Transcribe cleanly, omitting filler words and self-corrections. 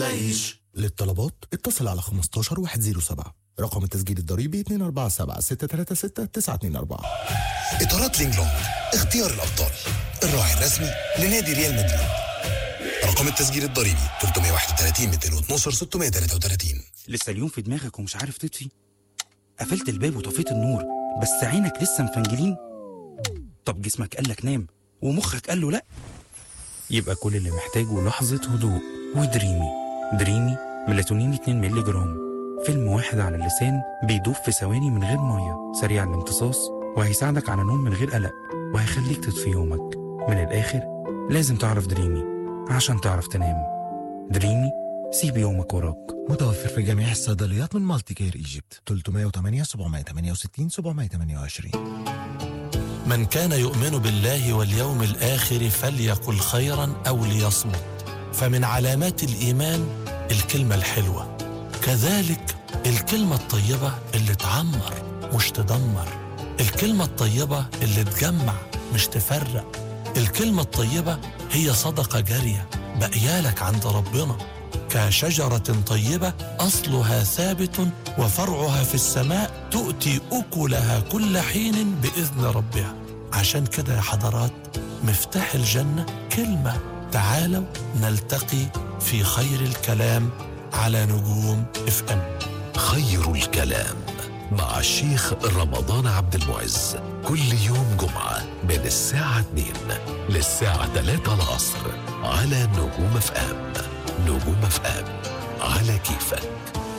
تعيش. للطلبات اتصل على 15107. رقم التسجيل الضريبي 247-636-924. إطارات لينج لونج، اختيار الأبطال، الراعي الرسمي لنادي ريال مدريد. رقم التسجيل الضريبي 331-212-633. لسه اليوم في دماغك ومش عارف تطفي؟ قفلت الباب وطفيت النور بس عينك لسه مفنجلين؟ طب جسمك قالك نام ومخك قال له لأ؟ يبقى كل اللي محتاجه لحظة هدوء ودريمي. دريمي ميلاتونين 2 مللي جرام، فيلم واحد على اللسان بيدوب في ثواني من غير مية، سريع الامتصاص وهيساعدك على نوم من غير قلق وهيخليك تطفي يومك. من الآخر لازم تعرف دريمي عشان تعرف تنام. دريمي، سيب يومك وراك. متوفر في جميع الصيدليات من مالتي كير ايجيبت. 308 768 728. من كان يؤمن بالله واليوم الآخر فليقل خيرا أو ليصمت، فمن علامات الإيمان الكلمة الحلوة، كذلك الكلمة الطيبة اللي تعمر مش تدمر، الكلمة الطيبة اللي تجمع مش تفرق، الكلمة الطيبة هي صدقة جارية بقيالك عند ربنا، كشجرة طيبة أصلها ثابت وفرعها في السماء تؤتي أكلها كل حين بإذن ربها. عشان كده يا حضرات، مفتاح الجنة كلمة. تعالوا نلتقي في خير الكلام على نجوم FM. خير الكلام مع الشيخ رمضان عبد المعز، كل يوم جمعة من الساعة 2 للساعة 3 العصر على نجوم FM. نجوم FM على كيفك.